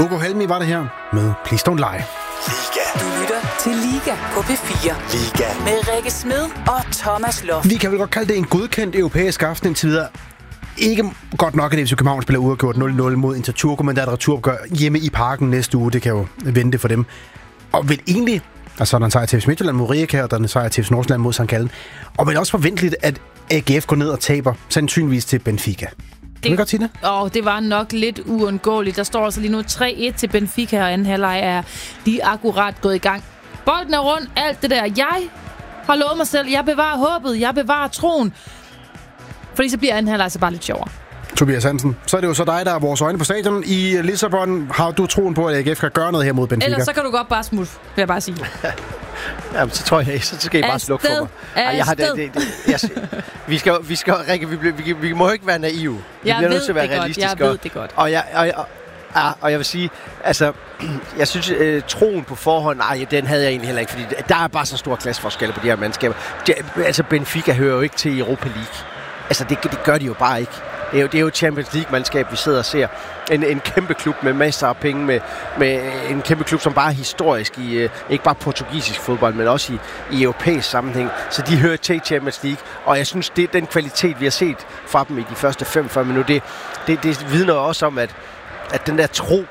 Hugo Helmi var det her med Please Don't Lie. Liga. Du lytter til Liga på P4. Liga. Med Rikke Smed og Thomas Loft. Vi kan vel godt kalde det en godkendt europæisk aften indtil videre. Ikke godt nok, at FC København spiller uafgjort 0-0 mod Inter Turku, men der er et returopgør hjemme i Parken næste uge. Det kan jo vente for dem. Og vel egentlig, altså der er en sejr til FC Midtjylland mod Rijeka, og der er en sejr til FC Nordsjælland mod St. Gallen. Og vel også forventeligt, at AGF går ned og taber, sandsynligvis til Benfica. Kan du godt sige det? Det var nok lidt uundgåeligt. Der står altså lige nu 3-1 til Benfica, og anden halvleg er lige akkurat gået i gang. Bolden er rundt, alt det der. Jeg har lovet mig selv, jeg bevarer håbet, jeg bevarer troen. Fordi så bliver anden halvleg så bare lidt sjovere. Tobias Hansen, så er det jo så dig, der er vores øjne på stadion. I Lissabon har du troen på, at AGF kan gøre noget her mod Benfica? Ellers så kan du godt bare smutte, vil jeg bare sige. Jamen, så tror jeg, så skal I bare slukke for mig. Jeg har vi skal Rikke, vi må jo ikke være naive. Vi bliver nødt til at være realistiske. Jeg ved det godt. Og jeg vil sige, altså, jeg synes, troen på forhånd, den havde jeg egentlig heller ikke, fordi der er bare så stor klasseforskel på de her mandskaber. Altså, Benfica hører jo ikke til Europa League. Altså, det gør de jo bare ikke. Det er jo Champions League-mandskab, vi sidder og ser. En kæmpe klub med masser af penge, med en kæmpe klub, som bare er historisk i ikke bare portugisisk fodbold, men også i europæisk sammenhæng. Så de hører til Champions League, og jeg synes, det er den kvalitet, vi har set fra dem i de første 45 minutter. Det vidner også om, at den der tro...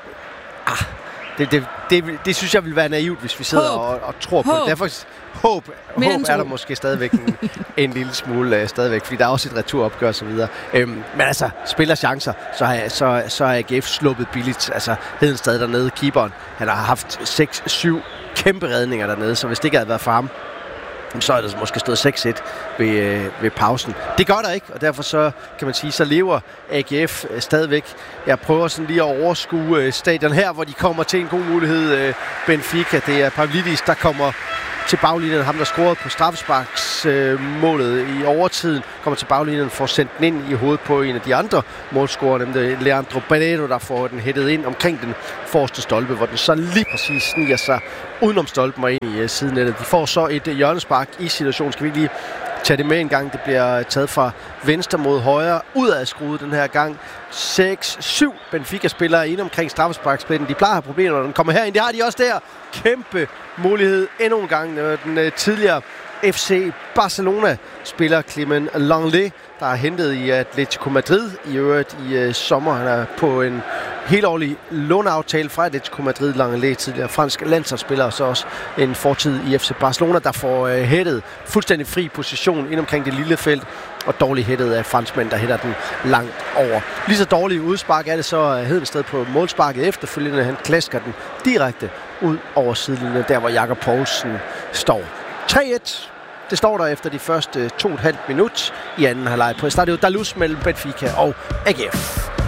Det synes jeg vil være naivt, hvis vi sidder og tror på det. Derfor håb er der måske stadigvæk en lille smule stadigvæk, fordi der er også et returopgør og så videre. Men altså, spiller chancer, så er AGF sluppet billigt. Altså, Hedenstad dernede, keeperen, han har haft 6-7 kæmpe redninger dernede, så hvis det ikke havde været for ham, så er der måske stået 6-1 ved pausen. Det gør der ikke, og derfor så kan man sige, så lever AGF stadigvæk. Jeg prøver sådan lige at overskue stadion her, hvor de kommer til en god mulighed. Benfica, det er Pavlidis, der kommer til baglinjen. Ham, der scorede på straffesparksmålet i overtiden, kommer til baglinjen og får sendt den ind i hovedet på en af de andre målscorer, nemlig Leandro Balero, der får den hættet ind omkring den forreste stolpe, hvor den så lige præcis sniger sig udenom stolpen og ind i sidenettet. De får så et hjørnespark i situationen. Skal vi lige tage det med en gang. Det bliver taget fra venstre mod højre, udad skruet den her gang. 6-7 Benfica-spillere inde omkring straffesparkspladsen. De plejer at have problemer, når den kommer herind. Det har de også der. Kæmpe mulighed endnu en gang. Den tidligere FC Barcelona-spiller Clement Lenglet, der er hentet i Atletico Madrid i øvrigt i sommer. Han er på en helårlig låneaftale fra Atletico Madrid. Lenglet, tidligere fransk landsholdsspiller, og så også en fortid i FC Barcelona, der får hættet fuldstændig fri position ind omkring det lille felt, og dårligt hættet af franskmænd, der hætter den langt over. Lige så dårlig udspark er det så Hedensted på målsparket efterfølgende. Han klasker den direkte ud over sidelinjen, der hvor Jakob Poulsen står. 3-1. Det står der efter de første 2,5 minut i anden halvleg på Estadio da Luz mellem Benfica og AGF.